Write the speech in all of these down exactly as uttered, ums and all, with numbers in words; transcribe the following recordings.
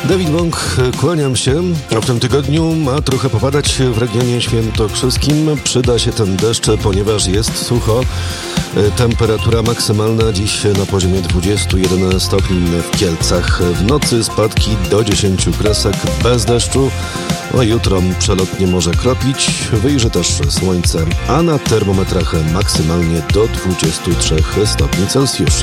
Dawid Bąk, kłaniam się. W tym tygodniu ma trochę popadać w regionie świętokrzyskim. Przyda się ten deszcz, ponieważ jest sucho. Temperatura maksymalna dziś na poziomie dwadzieścia jeden stopni w Kielcach. W nocy spadki do dziesięć kresek bez deszczu. A jutro przelotnie może kropić. Wyjrzy też słońce, a na termometrach maksymalnie do dwadzieścia trzy stopni Celsjusza.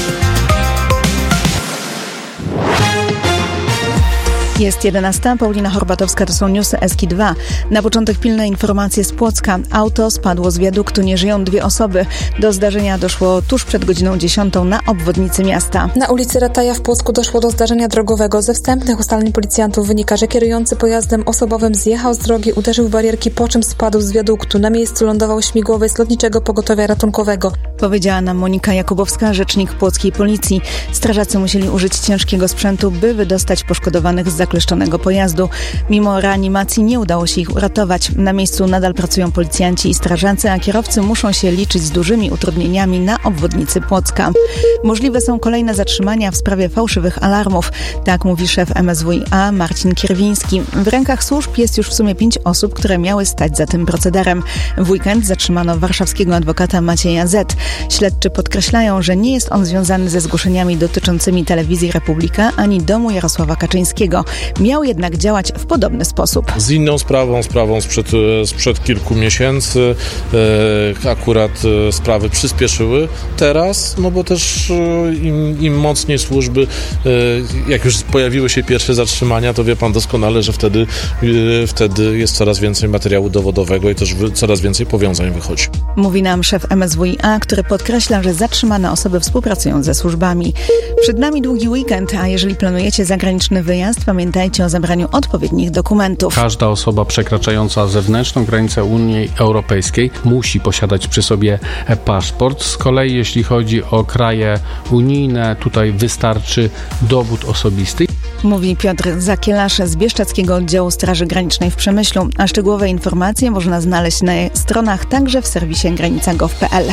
Jest jedenasta. Paulina Horbatowska, to są newsy Eski dwa. Na początek pilne informacje z Płocka. Auto spadło z wiaduktu, nie żyją dwie osoby. Do zdarzenia doszło tuż przed godziną dziesiątą na obwodnicy miasta. Na ulicy Rataja w Płocku doszło do zdarzenia drogowego. Ze wstępnych ustaleń policjantów wynika, że kierujący pojazdem osobowym zjechał z drogi, uderzył w barierki, po czym spadł z wiaduktu. Na miejscu lądował śmigłowiec Lotniczego Pogotowia Ratunkowego. Powiedziała nam Monika Jakubowska, rzecznik płockiej policji. Strażacy musieli użyć ciężkiego sprzętu, by wydostać poszkodowanych z zakleszczonego pojazdu. Mimo reanimacji nie udało się ich uratować. Na miejscu nadal pracują policjanci i strażacy, a kierowcy muszą się liczyć z dużymi utrudnieniami na obwodnicy Płocka. Możliwe są kolejne zatrzymania w sprawie fałszywych alarmów. Tak mówi szef M S W i A Marcin Kierwiński. W rękach służb jest już w sumie pięć osób, które miały stać za tym procederem. W weekend zatrzymano warszawskiego adwokata Macieja Z. Śledczy podkreślają, że nie jest on związany ze zgłoszeniami dotyczącymi telewizji Republika ani domu Jarosława Kaczyńskiego. Miał jednak działać w podobny sposób. Z inną sprawą, sprawą sprzed, sprzed kilku miesięcy e, akurat e, sprawy przyspieszyły. Teraz, no bo też e, im, im mocniej służby, e, jak już pojawiły się pierwsze zatrzymania, to wie pan doskonale, że wtedy, e, wtedy jest coraz więcej materiału dowodowego i też wy, coraz więcej powiązań wychodzi. Mówi nam szef M S W i A, który podkreśla, że zatrzymane osoby współpracują ze służbami. Przed nami długi weekend, a jeżeli planujecie zagraniczny wyjazd, pamiętajcie o zabraniu odpowiednich dokumentów. Każda osoba przekraczająca zewnętrzną granicę Unii Europejskiej musi posiadać przy sobie paszport. Z kolei jeśli chodzi o kraje unijne, tutaj wystarczy dowód osobisty. Mówi Piotr Zakielasz z Bieszczadzkiego Oddziału Straży Granicznej w Przemyślu, a szczegółowe informacje można znaleźć na stronach, także w serwisie granica kropka gov kropka p l.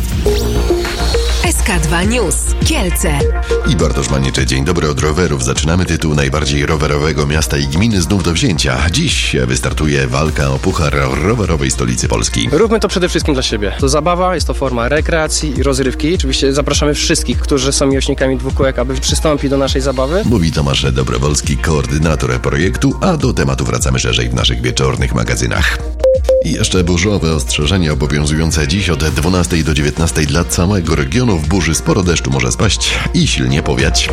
S K dwa News. Kielce. I Bartosz Manicze, dzień dobry od rowerów. Zaczynamy tytuł najbardziej rowerowego miasta i gminy znów do wzięcia. Dziś wystartuje walka o puchar rowerowej stolicy Polski. Róbmy to przede wszystkim dla siebie. To zabawa, jest to forma rekreacji i rozrywki. Oczywiście zapraszamy wszystkich, którzy są miłośnikami dwukółek, aby przystąpić do naszej zabawy. Mówi Tomasz Dobrowolski, koordynator projektu, a do tematu wracamy szerzej w naszych wieczornych magazynach. I jeszcze burzowe ostrzeżenie obowiązujące dziś od dwunastej do dziewiętnastej dla całego regionu. W burzy sporo deszczu może spaść i silnie powiać.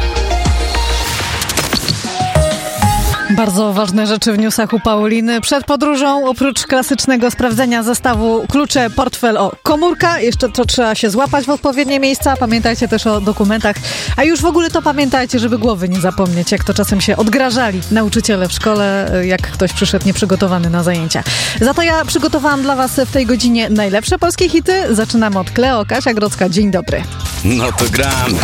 Bardzo ważne rzeczy w newsach u Pauliny. Przed podróżą, oprócz klasycznego sprawdzenia zestawu klucze, portfel, o, komórka, jeszcze to trzeba się złapać w odpowiednie miejsca. Pamiętajcie też o dokumentach. A już w ogóle to pamiętajcie, żeby głowy nie zapomnieć, jak to czasem się odgrażali nauczyciele w szkole, jak ktoś przyszedł nieprzygotowany na zajęcia. Za to ja przygotowałam dla was w tej godzinie najlepsze polskie hity. Zaczynamy od Kleo, Kasia Grodzka. Dzień dobry. No to gram.